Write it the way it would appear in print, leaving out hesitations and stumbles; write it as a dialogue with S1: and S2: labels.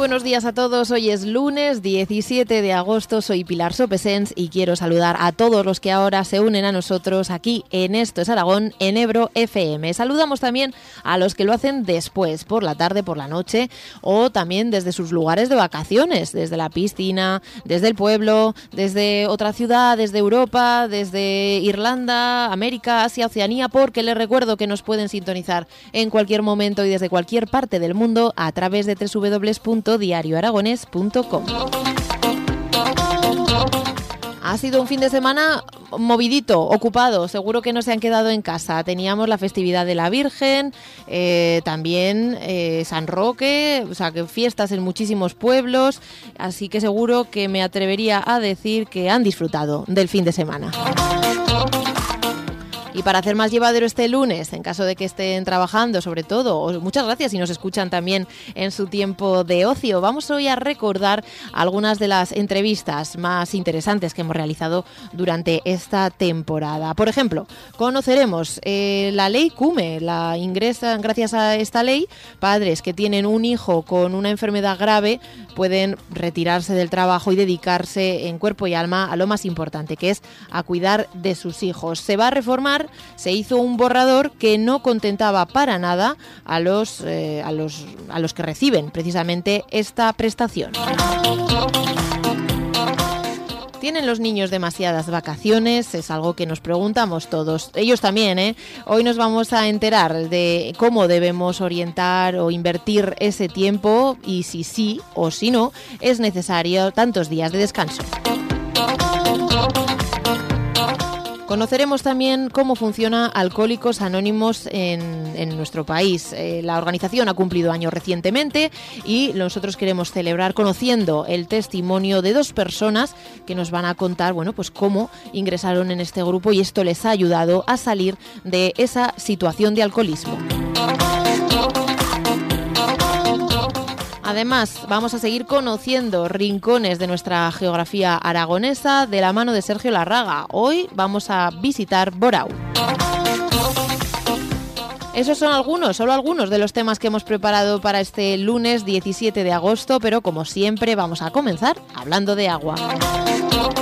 S1: buenos días a todos. Hoy es lunes 17 de agosto. Soy Pilar Sopesens y quiero saludar a todos los que ahora se unen a nosotros aquí en Esto es Aragón, en Ebro FM. Saludamos también a los que lo hacen después, por la tarde, por la noche o también desde sus lugares de vacaciones, desde la piscina, desde el pueblo, desde otra ciudad, desde Europa, desde Irlanda, América, Asia, Oceanía, porque les recuerdo que nos pueden sintonizar en cualquier momento y desde cualquier parte del mundo a través de www.diarioaragones.com. Ha sido un fin de semana movidito, ocupado, seguro que no se han quedado en casa. Teníamos la festividad de la Virgen, también San Roque, o sea, que fiestas en muchísimos pueblos, así que seguro que me atrevería a decir que han disfrutado del fin de semana. Y para hacer más llevadero este lunes, en caso de que estén trabajando, sobre todo, muchas gracias si nos escuchan también en su tiempo de ocio. Vamos hoy a recordar algunas de las entrevistas más interesantes que hemos realizado durante esta temporada. Por ejemplo, conoceremos la ley CUME. Ingresan, gracias a esta ley, padres que tienen un hijo con una enfermedad grave pueden retirarse del trabajo y dedicarse en cuerpo y alma a lo más importante, que es a cuidar de sus hijos. Se va a reformar. Se hizo un borrador que no contentaba para nada a los que reciben precisamente esta prestación. ¿Tienen los niños demasiadas vacaciones? Es algo que nos preguntamos todos. Ellos también, ¿eh? Hoy nos vamos a enterar de cómo debemos orientar o invertir ese tiempo y si sí o si no es necesario tantos días de descanso. Conoceremos también cómo funciona Alcohólicos Anónimos en nuestro país. La organización ha cumplido años recientemente y nosotros queremos celebrar conociendo el testimonio de dos personas que nos van a contar, bueno, pues cómo ingresaron en este grupo y esto les ha ayudado a salir de esa situación de alcoholismo. Además, vamos a seguir conociendo rincones de nuestra geografía aragonesa de la mano de Sergio Larraga. Hoy vamos a visitar Borau. Esos son solo algunos de los temas que hemos preparado para este lunes 17 de agosto, pero como siempre vamos a comenzar hablando de agua.